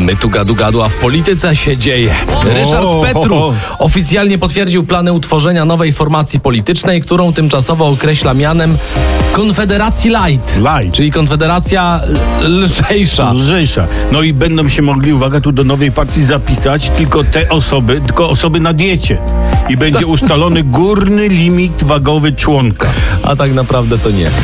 My tu gadu, a w polityce się dzieje. Ryszard Petru oficjalnie potwierdził plany utworzenia nowej formacji politycznej, którą tymczasowo określa mianem Konfederacji Light. Czyli Konfederacja lżejsza. No i będą się mogli, uwaga, tu do nowej partii zapisać tylko osoby na diecie. I będzie ustalony górny limit wagowy członka. A tak naprawdę to nie.